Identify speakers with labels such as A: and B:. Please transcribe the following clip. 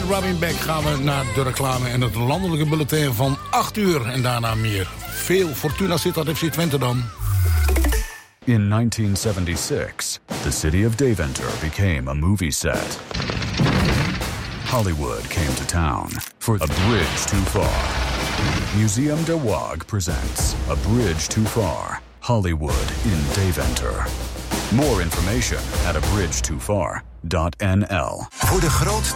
A: met Robin Beck gaan we naar de reclame en het landelijke bulletin van 8 uur. En daarna meer. Veel Fortuna Sittard FC Twente dan.
B: In 1976, the city of Deventer became a movie set. Hollywood came to town for A Bridge Too Far. Museum de Waag presents A Bridge Too Far, Hollywood in Deventer. More information at abridgetofar.nl.
C: Voor de grootste